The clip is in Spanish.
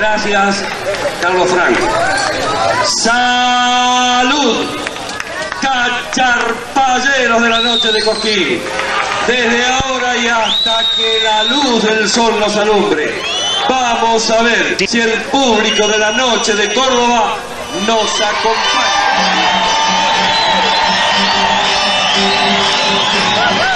Gracias, Carlos Franco. ¡Salud! Cacharpayeros de la noche de Cosquín. Desde ahora y hasta que la luz del sol nos alumbre, vamos a ver si el público de la noche de Córdoba nos acompaña.